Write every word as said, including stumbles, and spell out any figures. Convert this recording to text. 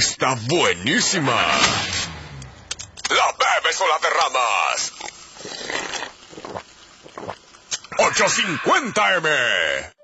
Está buenísima. ¿La bebes o la derramas? ocho cincuenta eme.